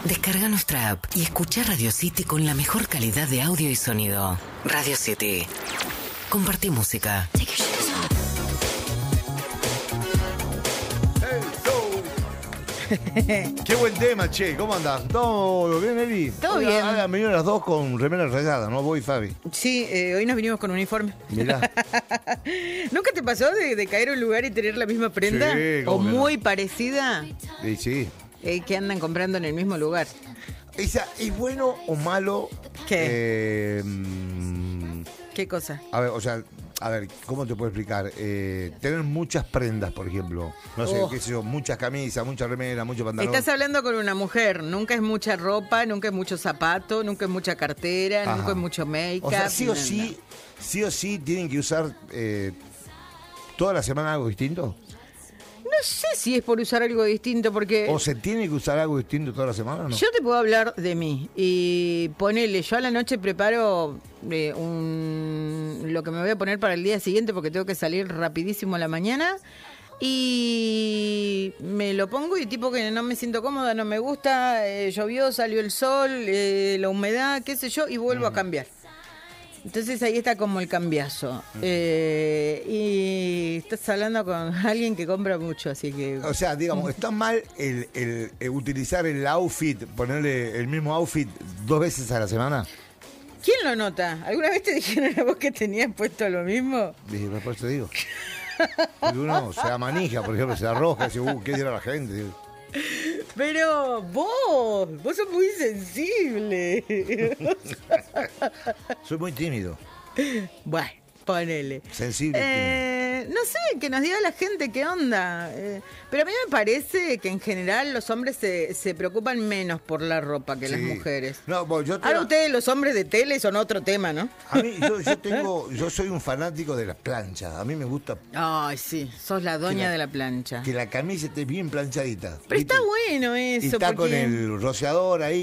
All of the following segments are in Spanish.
Descarga nuestra app y escucha Radio City con la mejor calidad de audio y sonido. Radio City. Compartí música. Qué buen tema, che. ¿Cómo andás? ¿Todo bien, Eli? Todo Hoy bien. Han venido las dos con remeras rayadas, ¿no? Vos y Fabi. Sí, hoy nos vinimos con uniforme. Mirá. ¿Nunca te pasó de caer a un lugar y tener la misma prenda? Sí, o cómo que no. muy parecida, Y sí. que andan comprando en el mismo lugar. Esa, ¿es bueno o malo? ¿Qué? ¿Qué cosa? A ver, o sea, ¿cómo te puedo explicar? Tener muchas prendas, por ejemplo. No sé, qué sé yo, muchas camisas, muchas remeras, muchos pantalones. Estás hablando con una mujer. Nunca es mucha ropa, nunca es mucho zapato, nunca es mucha cartera, Ajá. nunca es mucho make-up. O sea, sí o nada. sí tienen que usar toda la semana algo distinto. No sé si es por usar algo distinto, porque... ¿O se tiene que usar algo distinto toda la semana o no? Yo te puedo hablar de mí y ponele, yo a la noche preparo lo que me voy a poner para el día siguiente porque tengo que salir rapidísimo a la mañana y me lo pongo y tipo que no me siento cómoda, no me gusta, llovió, salió el sol, la humedad, qué sé yo, y vuelvo a cambiar. Entonces ahí está como el cambiazo. Y estás hablando con alguien que compra mucho, así que... O sea, digamos, ¿está mal el utilizar el outfit, ponerle el mismo outfit 2 veces a la semana? ¿Quién lo nota? ¿Alguna vez te dijeron a vos que tenías puesto lo mismo? Dije, por eso te digo. Porque uno se da manija, por ejemplo, se da roja, dice, ¿qué dirá la gente? Pero vos sos muy sensible. Soy muy tímido. Bueno, ponele. Sensible y tímido. No sé, que nos diga la gente qué onda. Pero a mí me parece que en general los hombres se preocupan menos por la ropa que las Sí. mujeres. No, bueno, Ahora ustedes, los hombres de tele, son otro tema, ¿no? A mí, yo soy un fanático de las planchas. A mí me gusta Ay, sí, sos la doña la- de la plancha. que la camisa esté bien planchadita. Pero ¿viste? está bueno Y eso, está con porque el rociador ahí.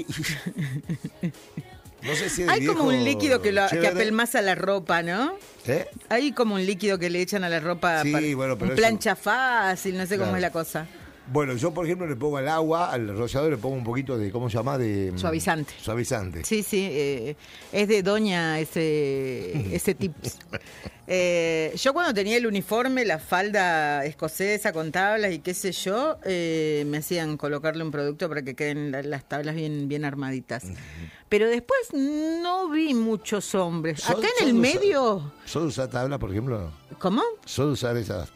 No sé si es hay como un líquido que chévere. apelmaza la ropa, ¿no? ¿Eh? Hay como un líquido que le echan a la ropa Sí, para bueno, pero un eso- plancha fácil, no sé cómo Claro. es la cosa. Bueno, yo por ejemplo le pongo al agua, al rociador le pongo un poquito de, ¿cómo se llama? De Suavizante. Suavizante. Sí, sí, es de doña ese tips. Yo cuando tenía el uniforme, la falda escocesa con tablas y qué sé yo, me hacían colocarle un producto para que queden las tablas bien armaditas. Pero después no vi muchos hombres. Acá en el medio... ¿Sos de usar tabla, por ejemplo? ¿Cómo? ¿Sos de usar esas